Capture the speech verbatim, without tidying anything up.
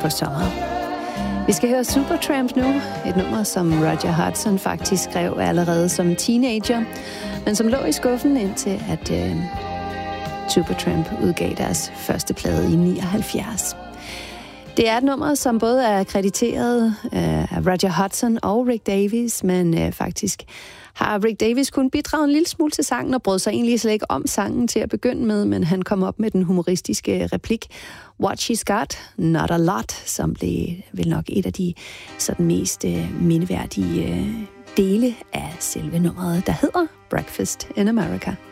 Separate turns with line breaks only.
på sommeren. Vi skal høre Supertramp nu, et nummer, som Roger Hudson faktisk skrev allerede som teenager, men som lå i skuffen indtil at øh, Supertramp udgav deres første plade i nioghalvfjerds. Det er et nummer, som både er krediteret øh, af Roger Hudson og Rick Davies, men øh, faktisk har Rick Davies kun bidraget en lille smule til sangen og brød sig egentlig slet ikke om sangen til at begynde med, men han kom op med den humoristiske replik What She's Got, Not A Lot, som blev vel nok et af de sådan mest øh, mindeværdige øh, dele af selve nummeret, der hedder Breakfast in America.